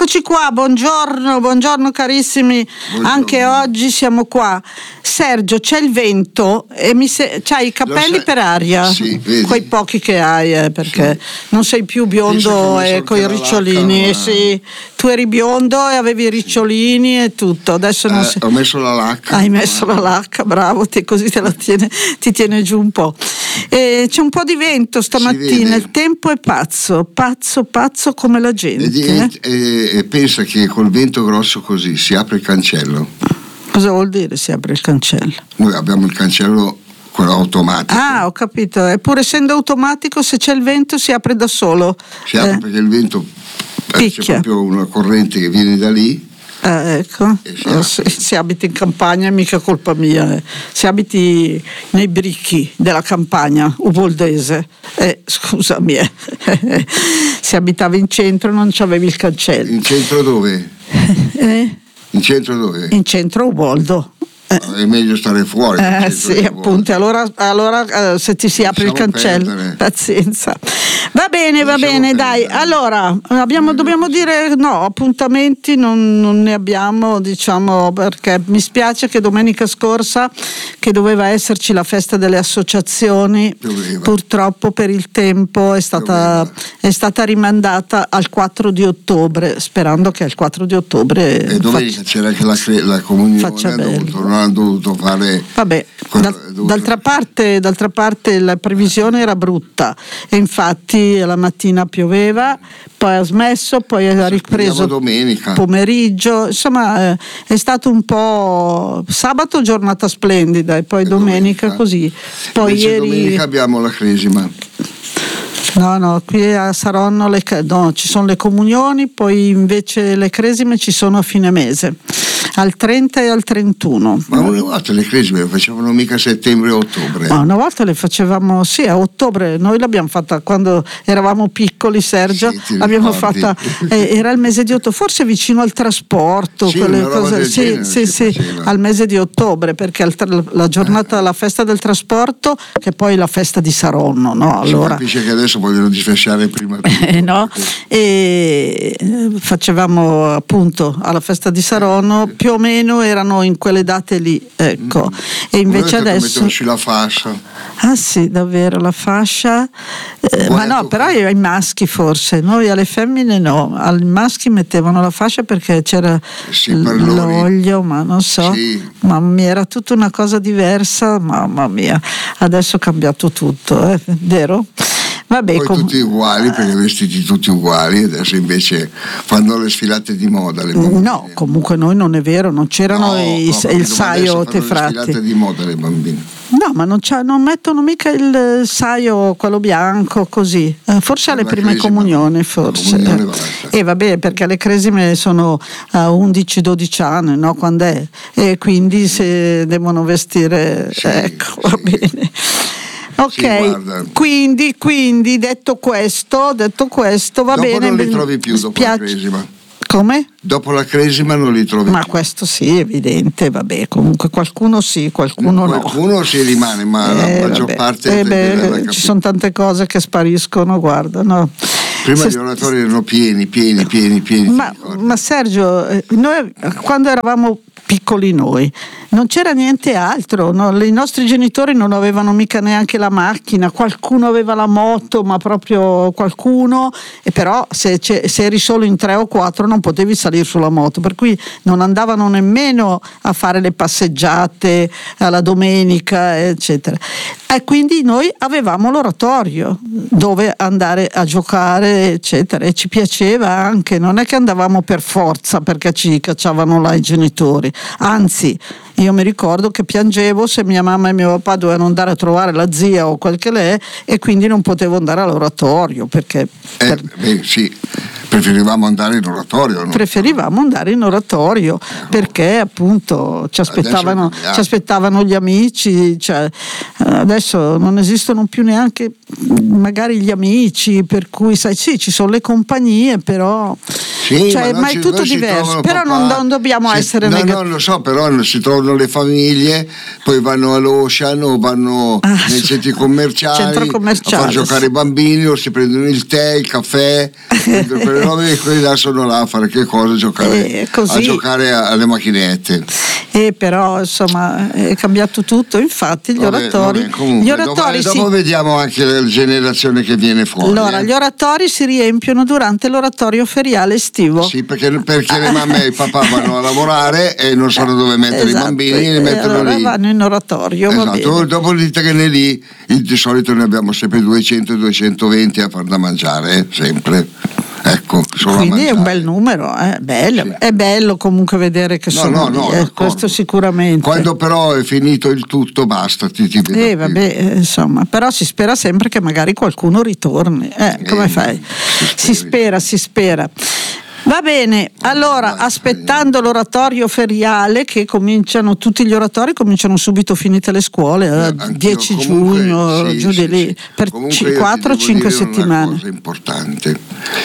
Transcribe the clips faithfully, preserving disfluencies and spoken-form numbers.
Eccoci qua, buongiorno, buongiorno carissimi, buongiorno. Anche oggi siamo qua. Sergio, c'è il vento e mi se... c'hai i capelli per aria, sì, quei pochi che hai, eh, perché sì. Non sei più biondo e con i ricciolini, lacca, sì. Tu eri biondo e avevi i ricciolini e tutto, adesso non eh, sei... Ho messo la lacca. Hai messo la lacca, bravo, te, così te la tiene, ti tiene giù un po'. E c'è un po' di vento stamattina, il tempo è pazzo, pazzo, pazzo come la gente. E, e, e pensa che col vento grosso così si apre il cancello. Cosa vuol dire si apre il cancello? Noi abbiamo il cancello quello automatico. Ah, ho capito. Eppure essendo automatico, se c'è il vento si apre da solo. Si apre eh. perché il vento picchia. C'è proprio una corrente che viene da lì. Eh, ecco, se, se abiti in campagna è mica colpa mia, eh. Se abiti nei bricchi della campagna uboldese, eh, scusami, eh. Se abitavi in centro non c'avevi il cancello. In centro dove? Eh? In centro dove? In centro Uboldo. È meglio stare fuori. Eh sì, appunto, allora, allora eh, se ti si apre il cancello, perdere. Pazienza. Va bene, va bene, dai. Allora, abbiamo, dobbiamo dire no, appuntamenti non, non ne abbiamo, diciamo, perché mi spiace che domenica scorsa, che doveva esserci la festa delle associazioni, Doveva. Purtroppo per il tempo è stata, è stata rimandata al quattro di ottobre, sperando che al quattro di ottobre e domenica faccia, c'era anche la, la comunione, faccia bello. Non hanno dovuto fare. Vabbè, dal, dovuto... d'altra parte, d'altra parte la previsione era brutta e infatti la mattina pioveva, poi ha smesso, poi ha ripreso domenica pomeriggio, insomma eh, è stato un po' sabato giornata splendida e poi e domenica, domenica così. Poi invece ieri domenica abbiamo la cresima. No, no, qui a Saronno le, no, ci sono le comunioni, poi invece le cresime ci sono a fine mese, al trenta e al trentuno. Ma una volta le cresime le facevano mica a settembre o ottobre? Ma una volta le facevamo, sì, a ottobre, noi l'abbiamo fatta quando eravamo piccoli, Sergio, sì, l'abbiamo fatta, eh, era il mese di ottobre, forse vicino al trasporto, sì, quelle cose, sì, genere, sì, sì, al mese di ottobre, perché al, la giornata, la festa del trasporto, che poi è la festa di Saronno, no? Allora, si capisce che adesso vogliono disfacciare prima eh, no? E facevamo appunto alla festa di Saronno, più o meno erano in quelle date lì, ecco. Mm. E invece adesso la fascia. Ah sì, davvero la fascia, eh, ma no, però ai maschi forse, noi alle femmine no, ai maschi mettevano la fascia perché c'era sì, l'olio, ma non so, sì. Mamma mia, era tutta una cosa diversa, mamma mia, adesso è cambiato tutto, eh, vero? Vabbè, poi com- tutti uguali, perché vestiti tutti uguali, adesso invece fanno le sfilate di moda le bambine. No, comunque noi non è vero, non c'erano no, i, no, il saio tefratti. Le sfilate di moda le bambine. No, ma non, non mettono mica il saio, quello bianco, così. Eh, forse alle prime cresima, comunioni, forse. E eh. eh, vabbè, perché le cresime sono a undici dodici anni, no? Quando è? E quindi se devono vestire, sì, ecco, sì. Va bene. Ok, sì, quindi, quindi detto questo, detto questo va dopo bene. Non li trovi più dopo spiace. La cresima. Come? Dopo la cresima non li trovi ma più. Questo sì, evidente, vabbè, comunque qualcuno sì, qualcuno no. Qualcuno si rimane, ma eh, la maggior vabbè. parte eh beh, ci sono tante cose che spariscono, guarda, no. Prima Se, gli oratori erano pieni, pieni, pieni, pieni. Ma, ma Sergio, noi quando eravamo piccoli noi non c'era niente altro, no? I nostri genitori non avevano mica neanche la macchina, qualcuno aveva la moto, ma proprio qualcuno, e però se, se eri solo in tre o quattro non potevi salire sulla moto, per cui non andavano nemmeno a fare le passeggiate alla domenica, eccetera. E quindi noi avevamo l'oratorio dove andare a giocare, eccetera, e ci piaceva anche, non è che andavamo per forza perché ci cacciavano là i genitori, anzi io mi ricordo che piangevo se mia mamma e mio papà dovevano andare a trovare la zia o quel che l'è, e quindi non potevo andare all'oratorio perché eh, per... beh, sì. Preferivamo andare in oratorio, no? Preferivamo andare in oratorio eh, perché appunto ci aspettavano, ci aspettavano gli amici, cioè, adesso non esistono più neanche magari gli amici, per cui sai sì, ci sono le compagnie, però Sì, cioè, ma, ma è tutto diverso, però non, non dobbiamo si, essere no, negativi. No, lo so, però si trovano le famiglie, poi vanno all'Ocean o vanno ah, nei centri commerciali, commerciale, a far giocare sì. i bambini, o si prendono il tè, il caffè, quelle robe, quelli là sono là a fare che cosa? Giocare, a giocare alle macchinette. E però insomma è cambiato tutto, infatti gli vabbè, oratori, vabbè, comunque, gli oratori dopo, si... dopo vediamo anche la generazione che viene fuori. Allora, eh. gli oratori si riempiono durante l'oratorio feriale estivo. Sì, perché, perché le mamme e il papà vanno a lavorare e non sanno dove mettere esatto. i bambini, li mettono allora lì. Vanno in oratorio. Esatto, dopo dite che ne lì di solito ne abbiamo sempre duecento duecentoventi a far da mangiare, eh, sempre. Ecco, quindi è un bel numero, eh? bello. Sì. È bello comunque vedere che no, sono no, no, lì, eh, questo sicuramente. Quando però è finito il tutto basta, ti, ti vedo eh, vabbè, insomma, però si spera sempre che magari qualcuno ritorni, eh, eh, come fai? Si spera, si spera. Va bene, allora aspettando l'oratorio feriale, che cominciano, tutti gli oratori cominciano subito finite le scuole, eh, dieci giugno, sì, giù sì, di lì, sì. per quattro cinque settimane. Una cosa importante,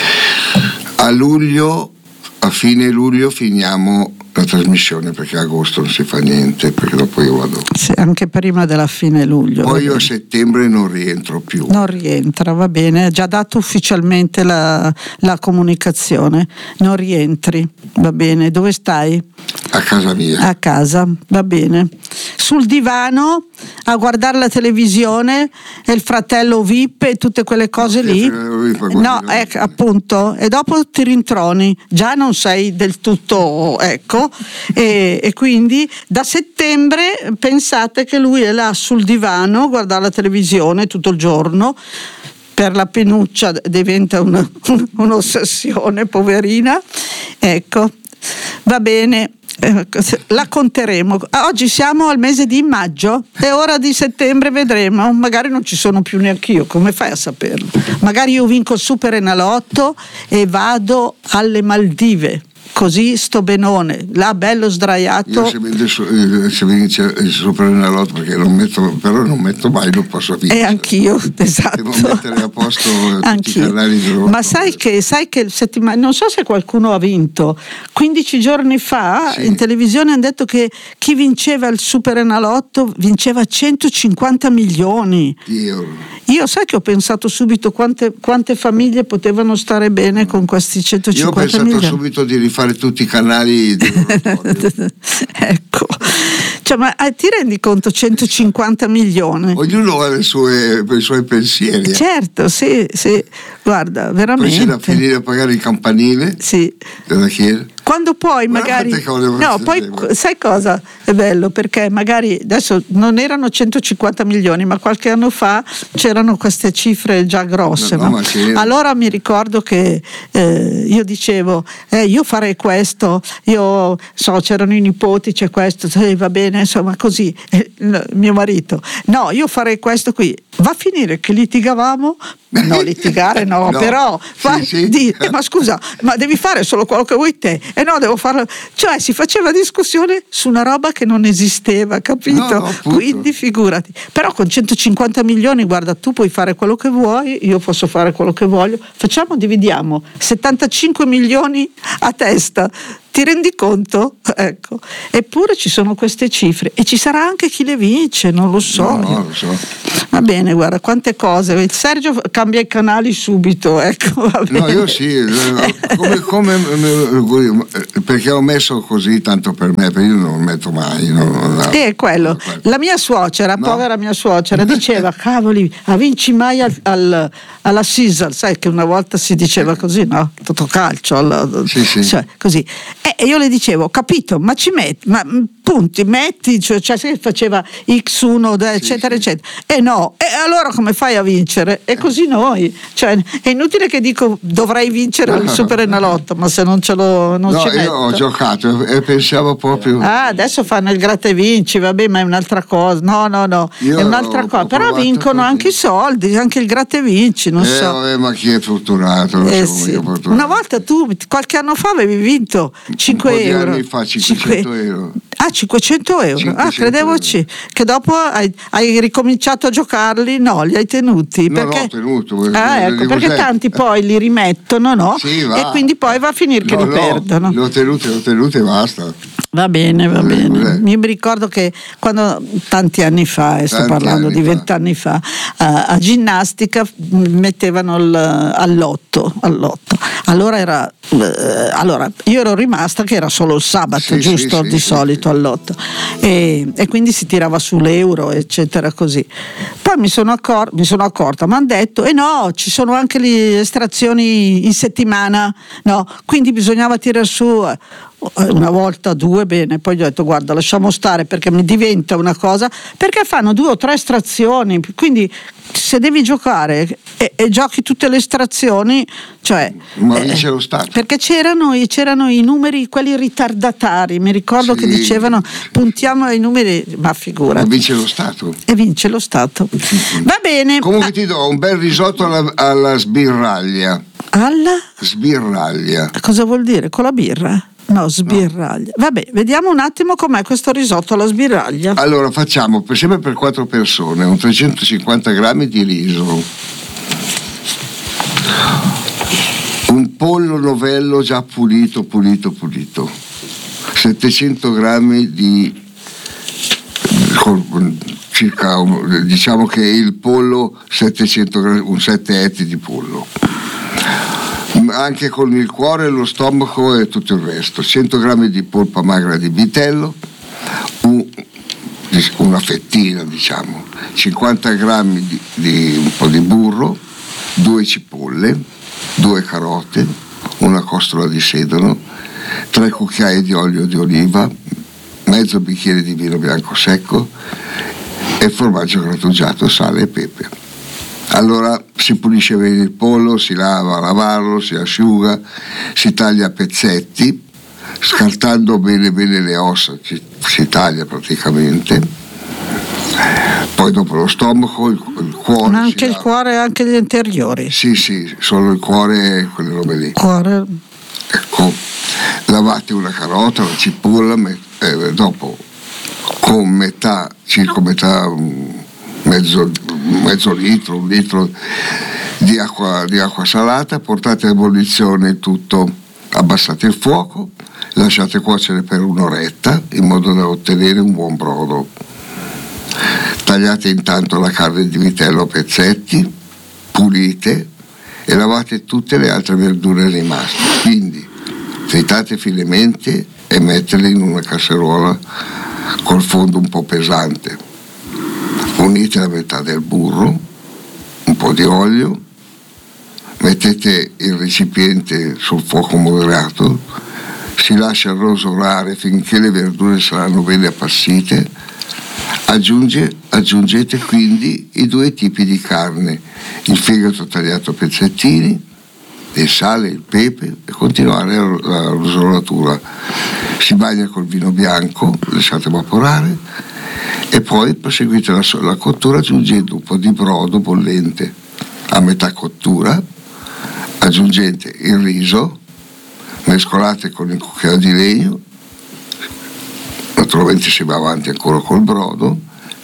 a luglio, a fine luglio finiamo la trasmissione, perché a agosto non si fa niente, perché dopo io vado. Sì, anche prima della fine luglio. Poi io a settembre non rientro più. Non rientra, va bene, ha già dato ufficialmente la, la comunicazione, non rientri, va bene, dove stai? A casa mia. A casa, va bene. Sul divano a guardare la televisione e il fratello V I P e tutte quelle cose no, lì. No, ecco, appunto, e dopo ti rintroni, già non sei del tutto, ecco, e, e quindi da settembre pensate che lui è là sul divano a guardare la televisione tutto il giorno. Per la Penuccia diventa una, un'ossessione, poverina, ecco, va bene. La conteremo. Oggi siamo al mese di maggio e ora di settembre vedremo, magari non ci sono più neanche io, come fai a saperlo? Magari io vinco il Super Enalotto e vado alle Maldive, così sto benone, là bello sdraiato. Io se vince, se vince il Super Enalotto, perché non metto, però non metto mai, non posso vincere. E anch'io, esatto. Devo mettere a posto tutti i canali di Ma sai che, sai che settimana, non so se qualcuno ha vinto, quindici giorni fa sì. in televisione hanno detto che chi vinceva il Super Enalotto vinceva centocinquanta milioni. Dio. Io sai che ho pensato subito quante, quante famiglie potevano stare bene con questi centocinquanta milioni. Io ho pensato subito di rifare tutti i canali ecco, cioè, ma eh, ti rendi conto centocinquanta milioni? Ognuno ha le sue, i suoi pensieri. Certo, sì, sì, guarda, veramente. Poi c'è da finire a pagare il campanile sì. della chiesa. Quando poi magari no, poi sai cosa è bello, perché magari adesso non erano centocinquanta milioni, ma qualche anno fa c'erano queste cifre già grosse, no, no? No? Allora mi ricordo che eh, io dicevo eh, io farei questo, io so c'erano i nipoti, c'è questo, eh, va bene, insomma così, eh, mio marito no, io farei questo qui, va a finire che litigavamo. No, litigare no, no però fa, sì, sì. Di, eh, ma scusa, ma devi fare solo quello che vuoi te, e eh no, devo farlo, cioè si faceva discussione su una roba che non esisteva, capito? No, no, quindi figurati, però con centocinquanta milioni guarda, tu puoi fare quello che vuoi, io posso fare quello che voglio, facciamo, dividiamo settantacinque milioni a testa. Ti rendi conto? Ecco. Eppure ci sono queste cifre e ci sarà anche chi le vince, non lo so. No, no, lo so. Va bene, guarda quante cose. Sergio cambia i canali subito, ecco. Va bene. No, io sì, come, come, perché ho messo così tanto per me, perché io non metto mai. No, e quello, la mia suocera, no. povera mia suocera, diceva, cavoli, a vinci mai al, al, alla Sisal, sai che una volta si diceva così, no? Totocalcio, alla, sì, sì. Cioè, così. E io le dicevo, ho capito, ma ci metti, ma punti, metti, cioè, cioè se faceva X uno, eccetera, sì, eccetera. E no, e allora come fai a vincere? E così noi, cioè è inutile che dico dovrei vincere il Super Enalotto, ma se non ce lo non no, ci io metto. ho giocato e pensavo proprio. Ah, adesso fanno il gratta e vinci, vabbè, ma è un'altra cosa. No, no, no, io è un'altra cosa. Però vincono così. Anche i soldi, anche il gratta e vinci, non eh, so. Vabbè, ma chi è fortunato? Non eh, so sì. fortunato. Una volta tu, qualche anno fa, avevi vinto cinque euro. Anni fa, cinquecento euro. Ah, cinquecento euro. cinquecento ah, credevo euro. Che dopo hai, hai ricominciato a giocarli, no, li hai tenuti. No, perché... no, ho tenuto. Ah, ecco, perché tanti poi li rimettono, no? Sì, e quindi poi va a finire che no, li no, perdono. Li ho tenuti, li ho tenuti e basta. Va bene, va bene. bene. Mi ricordo che quando tanti anni fa, e sto tanti parlando di vent'anni fa, a, a ginnastica mettevano il, all'otto, all'otto. Allora era eh, allora io ero rimasta che era solo il sabato, sì, giusto? Sì, di sì, solito sì. all'otto. E, e quindi si tirava sull'euro, eccetera, così. Poi mi sono, accor- mi sono accorta, mi hanno detto, e eh no, ci sono anche le estrazioni in settimana, no? Quindi bisognava tirare su una volta, due, bene, poi gli ho detto guarda lasciamo stare perché mi diventa una cosa, perché fanno due o tre estrazioni, quindi se devi giocare e, e giochi tutte le estrazioni, cioè ma vince eh, lo Stato, perché c'erano, c'erano i numeri quelli ritardatari, mi ricordo sì. che dicevano puntiamo ai numeri, ma figura, ma vince lo Stato e vince lo Stato. Va bene, comunque ah. ti do un bel risotto alla, alla sbirraglia. Alla? Sbirraglia. Cosa vuol dire? Con la birra? No, sbirraglia. No. Vabbè, vediamo un attimo com'è questo risotto alla sbirraglia. Allora facciamo, per sempre per quattro persone, un trecentocinquanta grammi di riso, un pollo novello già pulito, pulito, pulito, settecento grammi di circa, diciamo che il pollo settecento grammi, un sette etti di pollo, anche con il cuore, lo stomaco e tutto il resto, cento grammi di polpa magra di vitello, un, una fettina diciamo, cinquanta grammi di, di un po' di burro, due cipolle, due carote, una costola di sedano, tre cucchiai di olio di oliva, mezzo bicchiere di vino bianco secco e formaggio grattugiato, sale e pepe. Allora si pulisce bene il pollo, si lava a lavarlo, si asciuga, si taglia a pezzetti, scartando bene bene le ossa, si, si taglia praticamente. Poi dopo lo stomaco, il, il cuore. Ma anche il lava. Cuore e anche gli anteriori? Sì, sì, solo il cuore e quelle robe lì. Cuore. Ecco, lavate una carota, una cipolla, eh, dopo con metà, circa metà, mezzo, mezzo litro, un litro di acqua, di acqua salata, portate a ebollizione tutto, abbassate il fuoco, lasciate cuocere per un'oretta in modo da ottenere un buon brodo. Tagliate intanto la carne di vitello a pezzetti, pulite e lavate tutte le altre verdure rimaste, quindi tritate finemente e metterle in una casseruola col fondo un po' pesante. Unite la metà del burro, un po' di olio, mettete il recipiente sul fuoco moderato, si lascia rosolare finché le verdure saranno bene appassite. Aggiunge, aggiungete quindi i due tipi di carne, il fegato tagliato a pezzettini, il sale, il pepe e continuare la rosolatura. Si bagna col vino bianco, lasciate evaporare e poi proseguite la, la cottura aggiungendo un po' di brodo bollente a metà cottura, aggiungete il riso, mescolate con il cucchiaio di legno, naturalmente si va avanti ancora col brodo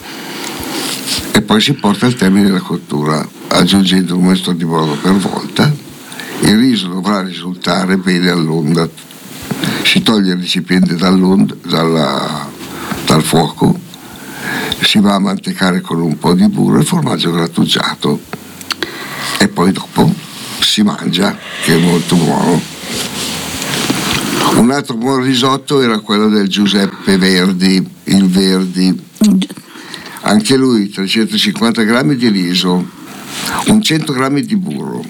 e poi si porta al termine la cottura aggiungendo un mestolo di brodo per volta. Il riso dovrà risultare bene all'onda, si toglie il recipiente dall'onda, dalla, dal fuoco, si va a mantecare con un po' di burro e formaggio grattugiato e poi dopo si mangia, che è molto buono. Un altro buon risotto era quello del Giuseppe Verdi, il Verdi, anche lui trecentocinquanta grammi di riso, un cento grammi di burro,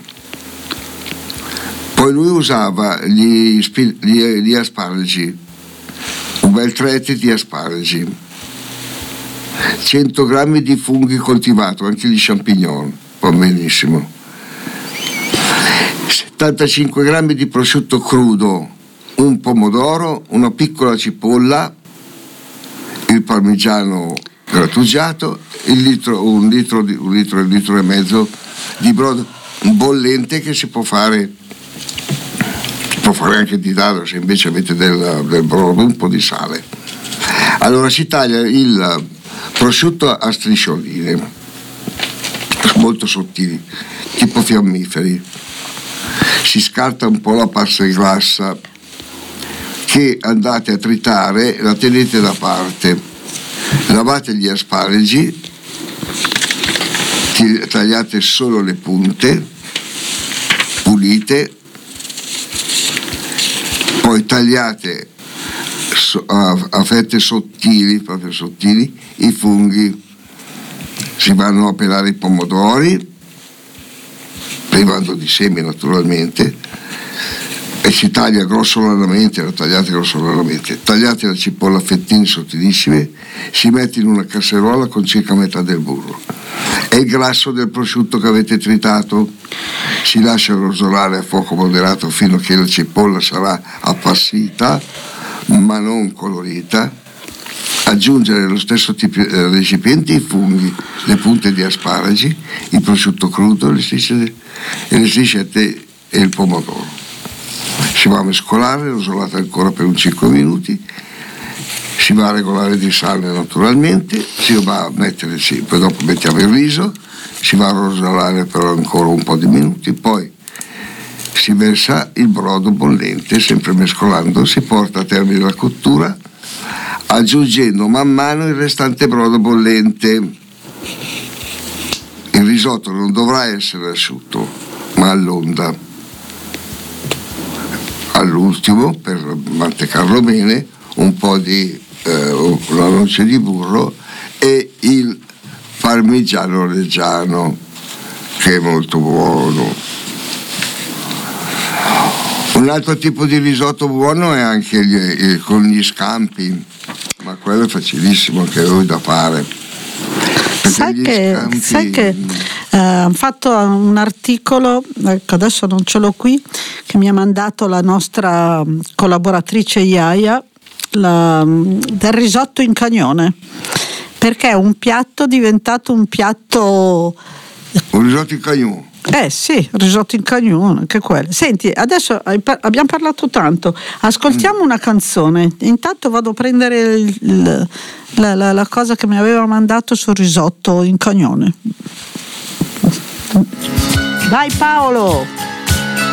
poi lui usava gli, gli, gli asparagi, un bel tre etti di asparagi, cento grammi di funghi coltivato, anche gli champignon, va benissimo, settantacinque grammi di prosciutto crudo, un pomodoro, una piccola cipolla, il parmigiano grattugiato, il litro, un litro, di, un litro, un litro e mezzo di brodo bollente che si può fare può fare anche di dado se invece avete del, del brodo, un po' di sale. Allora si taglia il prosciutto a striscioline molto sottili, tipo fiammiferi, si scarta un po' la pasta grassa che andate a tritare, la tenete da parte, lavate gli asparagi, tagliate solo le punte, pulite, poi tagliate a, a fette sottili, proprio sottili, i funghi. Si vanno a pelare i pomodori, privando di semi naturalmente, e si taglia grossolanamente, la tagliate grossolanamente, tagliate la cipolla a fettine sottilissime, si mette in una casseruola con circa metà del burro e il grasso del prosciutto che avete tritato, si lascia rosolare a fuoco moderato fino a che la cipolla sarà appassita ma non colorita. Aggiungere nello stesso tipo, eh, recipiente i funghi, le punte di asparagi, il prosciutto crudo, le strisce, e le striscette e il pomodoro. Si va a mescolare, rosolate ancora per un cinque minuti, si va a regolare di sale naturalmente, si va a mettere, sì, poi dopo mettiamo il riso, si va a rosolare per ancora un po' di minuti, poi si versa il brodo bollente, sempre mescolando, si porta a termine la cottura, aggiungendo man mano il restante brodo bollente. Il risotto non dovrà essere asciutto, ma all'onda. All'ultimo, per mantecarlo bene, un po' di eh, una noce di burro e il parmigiano reggiano, che è molto buono. Un altro tipo di risotto buono è anche gli, eh, con gli scampi, ma quello è facilissimo anche lui da fare. Sai che, scampi... sai che eh, hanno fatto un articolo, ecco, adesso non ce l'ho qui, che mi ha mandato la nostra collaboratrice Iaia, la, del risotto in cagnone, perché è un piatto diventato un piatto... Un risotto in cagnone? Eh sì, risotto in cagnone, anche quello. Senti, adesso abbiamo parlato tanto, ascoltiamo una canzone. Intanto vado a prendere il, il, la, la, la cosa che mi aveva mandato sul risotto in cagnone. Vai Paolo!